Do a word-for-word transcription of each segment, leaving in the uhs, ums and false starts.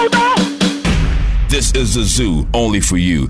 This is a zoo only for you.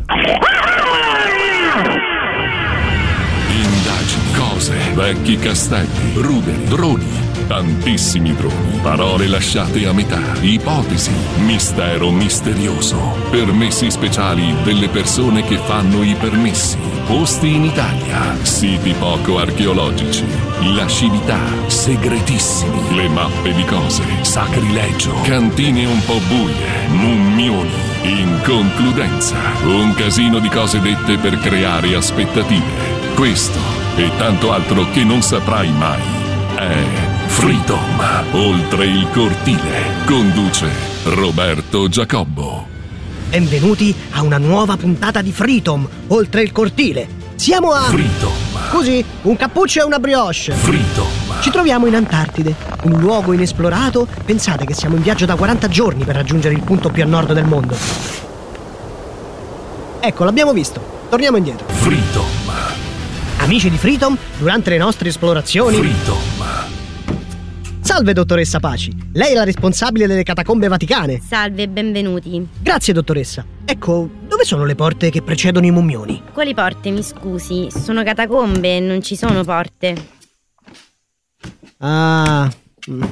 Indagini, cose, vecchi castelli, ruderi, droni, tantissimi droni, parole lasciate a metà, ipotesi, mistero misterioso, permessi speciali delle persone che fanno i permessi, posti in Italia, siti poco archeologici, lascività, segretissimi, le mappe di cose, sacrilegio, cantine un po' buie, mummioni. In concludenza, un casino di cose dette per creare aspettative. Questo e tanto altro che non saprai mai è Freedom, oltre il cortile. Conduce Roberto Giacobbo. Benvenuti a una nuova puntata di Freedom, oltre il cortile. Siamo a... Freedom. Così, un cappuccio e una brioche. Freedom. Ci troviamo in Antartide, un luogo inesplorato. Pensate che siamo in viaggio da quaranta giorni per raggiungere il punto più a nord del mondo. Ecco, l'abbiamo visto. Torniamo indietro. Freedom. Amici di Freedom, durante le nostre esplorazioni... Freedom. Salve, dottoressa Paci. Lei è la responsabile delle catacombe vaticane. Salve e benvenuti. Grazie, dottoressa. Ecco, dove sono le porte che precedono i mummioni? Quali porte, mi scusi? Sono catacombe, non ci sono porte. Ah... mm.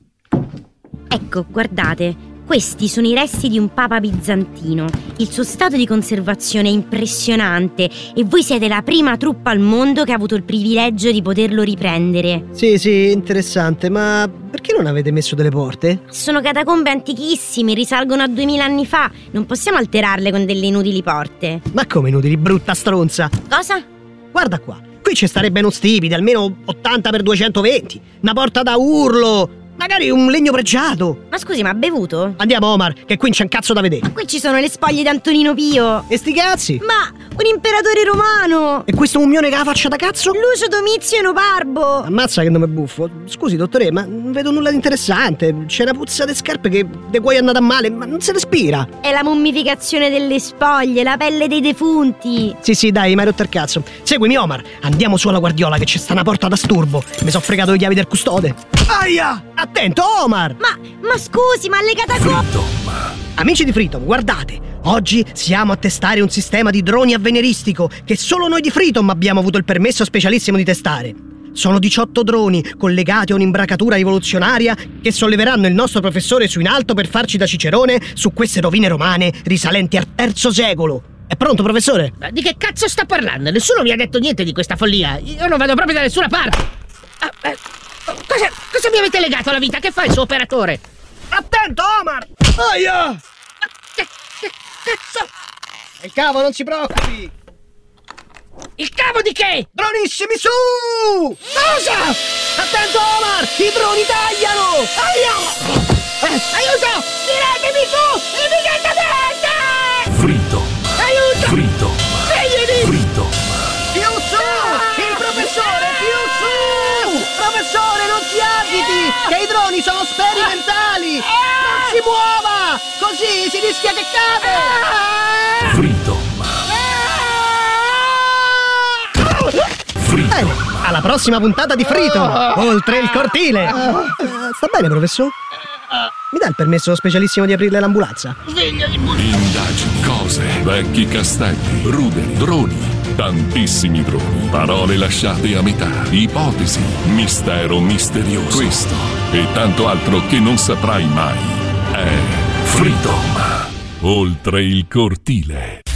Ecco, guardate. Questi sono i resti di un papa bizantino. Il suo stato di conservazione è impressionante e voi siete la prima truppa al mondo che ha avuto il privilegio di poterlo riprendere. Sì, sì, interessante, ma perché non avete messo delle porte? Sono catacombe antichissime, risalgono a duemila anni fa. Non possiamo alterarle con delle inutili porte. Ma come inutili, brutta stronza? Cosa? Guarda qua, qui ci starebbe uno stipite, almeno ottanta per duecentoventi. Una porta da urlo, magari un legno pregiato. Ma scusi, ma ha bevuto? Andiamo, Omar, che qui c'è un cazzo da vedere. Qui ci sono le spoglie di Antonino Pio. E sti cazzi? Ma un imperatore romano! E questo mummione che ha la faccia da cazzo? Lucio Domizio Enobarbo! Ammazza che nome buffo. Scusi, dottore, ma non vedo nulla di interessante. C'è una puzza di scarpe che de cuoi è andata a male, ma non si respira. È la mummificazione delle spoglie, la pelle dei defunti. Sì, sì, dai, mi hai rotto il cazzo. Seguimi, Omar. Andiamo su alla guardiola che c'è sta una porta da sturbo. Mi sono fregato le chiavi del custode. Aia! Attento, Omar! Ma, ma scusi, ma le catacombe... Freedom. Amici di Freedom, guardate, oggi siamo a testare un sistema di droni avveniristico che solo noi di Freedom abbiamo avuto il permesso specialissimo di testare. Sono diciotto droni collegati a un'imbracatura rivoluzionaria che solleveranno il nostro professore su in alto per farci da cicerone su queste rovine romane risalenti al terzo secolo. È pronto, professore? Ma di che cazzo sta parlando? Nessuno mi ha detto niente di questa follia. Io non vado proprio da nessuna parte. Ah, eh, cosa, cosa mi avete legato alla vita? Che fa il suo operatore? Attento, Omar! Aia! Che, che cazzo? Il cavo, non si preoccupi! Il cavo di che? Dronissimi su! Cosa? Attento, Omar! I droni tagliano! Aia! Eh, aiuto! Tiratemi su! Immediatamente! Freedom. Aiuto! Freedom. Svegliati! Freedom. Più su! Il professore, più su! Professore, non si agiti! Che i droni sono sperimentali! Non si muova! Così si rischia che cade! Freedom. Freedom. Bene, alla prossima puntata di Freedom, oltre il cortile! Uh, sta bene, professore? Mi dà il permesso specialissimo di aprirle l'ambulanza? Indagini, cose, vecchi castelli, ruderi, droni, tantissimi droni, parole lasciate a metà, ipotesi, mistero misterioso. Questo e tanto altro che non saprai mai è Freedom, oltre il cortile.